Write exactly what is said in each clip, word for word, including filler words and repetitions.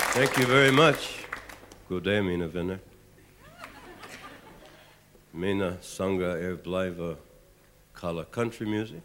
Thank you very much. God dag, mina vänner. Mina sånger är blivit kalla country music.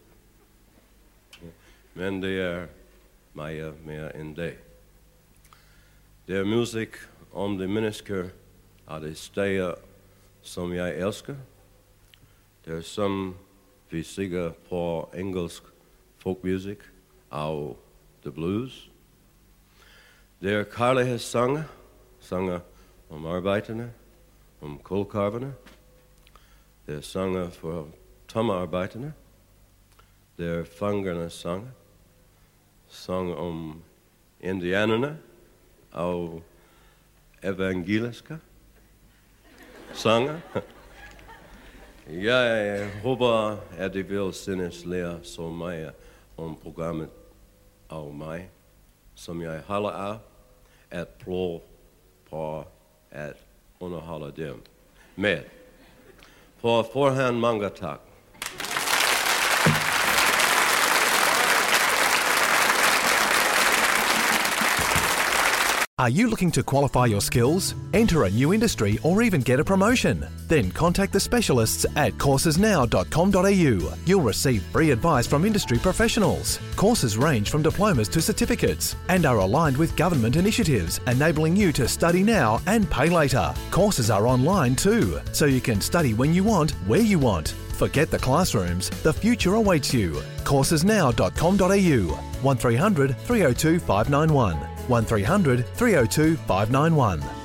Men det är mer, mer än det. Det är musik om de människor av de städer som jag älskar. Det är som vi säger på engelsk folkmusik och the blues. Det är kärlekssånger, sånger om arbetarna, om kolkarvarna. Det är sånger för tommarbetarna. Det är fångarnas sånger, sång om indianerna och evangeliska sånger. Jag hoppas att de vill synas lära så mycket om programmet av mig som jag håller av att prova på att underhålla dem med. På förhand många tack. Are you looking to qualify your skills, enter a new industry or even get a promotion? Then contact the specialists at courses now dot com dot a u. You'll receive free advice from industry professionals. Courses range from diplomas to certificates and are aligned with government initiatives, enabling you to study now and pay later. Courses are online too, so you can study when you want, where you want. Forget the classrooms, the future awaits you. courses now dot com dot a u. one three hundred three oh two five nine one. one three hundred three oh two five nine one.